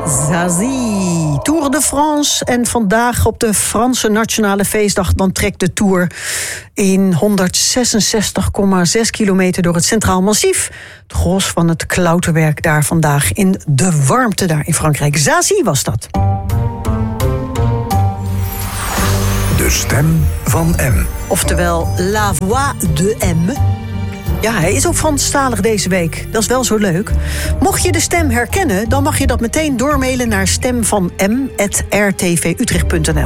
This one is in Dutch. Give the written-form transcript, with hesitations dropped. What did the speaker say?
Zazie, Tour de France. En vandaag op de Franse Nationale Feestdag... dan trekt de Tour in 166,6 kilometer door het Centraal Massief. Het gros van het klauterwerk daar vandaag in de warmte daar in Frankrijk. Zazie was dat. De stem van M. Oftewel La Voix de M. Ja, hij is ook Franstalig deze week. Dat is wel zo leuk. Mocht je de stem herkennen, dan mag je dat meteen doormailen naar stemvanm@rtvutrecht.nl.